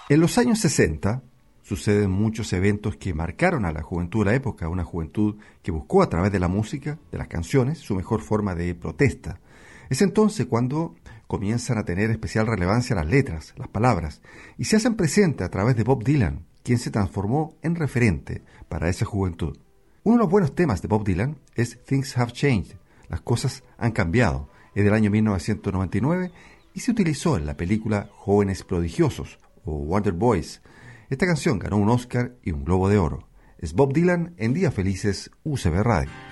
En los años 60 suceden muchos eventos que marcaron a la juventud de la época, una juventud que buscó a través de la música, de las canciones, su mejor forma de protesta. Es entonces cuando comienzan a tener especial relevancia las letras, las palabras, y se hacen presentes a través de Bob Dylan, quien se transformó en referente para esa juventud. Uno de los buenos temas de Bob Dylan es Things Have Changed, las cosas han cambiado, es del año 1999 y se utilizó en la película Jóvenes Prodigiosos o Wonder Boys. Esta canción ganó un Oscar y un Globo de Oro. Es Bob Dylan en Días Felices, UCB Radio.